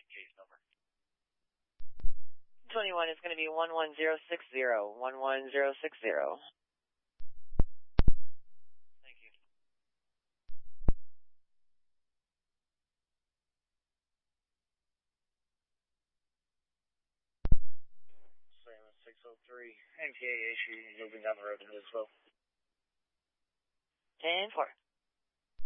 case number. 21 is going to be 11060. 11060. Thank you. Same as 603. MTA issue moving down the road in Louisville. 10-4.